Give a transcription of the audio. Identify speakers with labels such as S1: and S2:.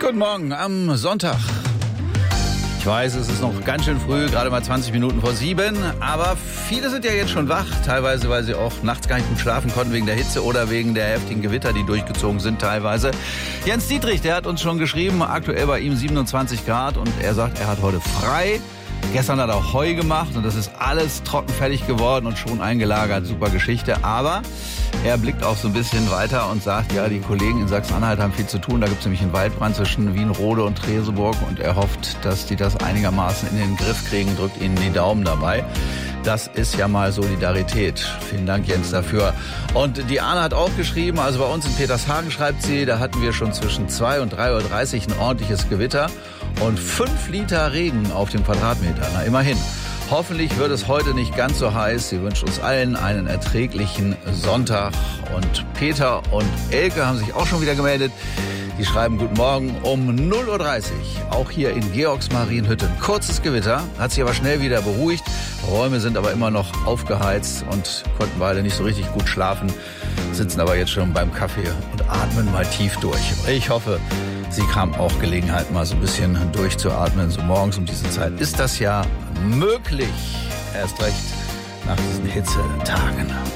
S1: Guten Morgen am Sonntag. Ich weiß, es ist noch ganz schön früh, gerade mal 20 Minuten vor 7, aber viele sind ja jetzt schon wach, teilweise, weil sie auch nachts gar nicht gut schlafen konnten wegen der Hitze oder wegen der heftigen Gewitter, die durchgezogen sind teilweise. Jens Dietrich, der hat uns schon geschrieben, aktuell bei ihm 27 Grad und er sagt, er hat heute frei. Gestern hat er Heu gemacht und das ist alles trockenfertig geworden und schon eingelagert. Super Geschichte. Aber er blickt auch so ein bisschen weiter und sagt, ja, die Kollegen in Sachsen-Anhalt haben viel zu tun. Da gibt es nämlich einen Waldbrand zwischen Wienrode und Treseburg und er hofft, dass die das einigermaßen in den Griff kriegen. Drückt ihnen die Daumen dabei. Das ist ja mal Solidarität. Vielen Dank, Jens, dafür. Und die Anne hat auch geschrieben, also bei uns in Petershagen schreibt sie, da hatten wir schon zwischen 2 und 3:30 Uhr ein ordentliches Gewitter und 5 Liter Regen auf dem Quadratmeter. Na, immerhin. Hoffentlich wird es heute nicht ganz so heiß. Sie wünscht uns allen einen erträglichen Sonntag. Und Peter und Elke haben sich auch schon wieder gemeldet. Die schreiben Guten Morgen um 0:30 Uhr. Auch hier in Georgsmarienhütte. Ein kurzes Gewitter, hat sich aber schnell wieder beruhigt. Räume sind aber immer noch aufgeheizt und konnten beide nicht so richtig gut schlafen. Sitzen aber jetzt schon beim Kaffee und atmen mal tief durch. Ich hoffe, Sie haben auch Gelegenheit, mal so ein bisschen durchzuatmen. So morgens um diese Zeit ist das ja möglich. Erst recht nach diesen Hitzetagen.